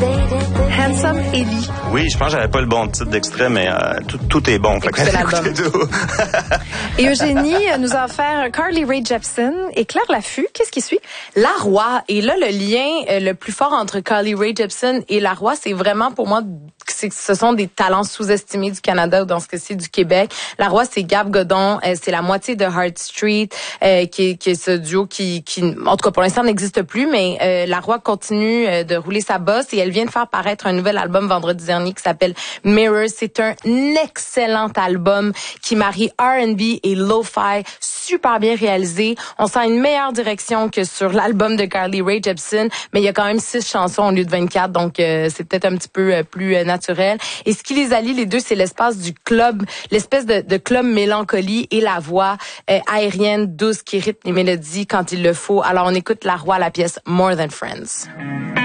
Handsome Ellie. Oui, je pense que j'avais pas le bon titre d'extrait, mais tout est bon. Fait que écoutez tout. Et Eugénie nous a offert Carly Rae Jepsen et Claire Laffut. Qu'est-ce qui suit? La Roi. Et là, le lien le plus fort entre Carly Rae Jepsen et La Roi, c'est vraiment pour moi ce sont des talents sous-estimés du Canada ou dans ce cas-ci du Québec. La Roi, c'est Gab Godon, c'est la moitié de Heart Street, qui est ce duo qui en tout cas pour l'instant n'existe plus, mais La Roi continue de rouler sa bosse et elle vient de faire paraître un nouvel album vendredi dernier qui s'appelle Mirrors. C'est un excellent album qui marie R&B et lo-fi, super bien réalisé. On sent une meilleure direction que sur l'album de Carly Rae Jepsen, mais il y a quand même 6 chansons au lieu de 24, donc c'est peut-être un petit peu plus naturel. Et ce qui les allie, les deux, c'est l'espace du club, l'espèce de club mélancolie et la voix aérienne, douce, qui rythme les mélodies quand il le faut. Alors, on écoute La Roi, la pièce More Than Friends.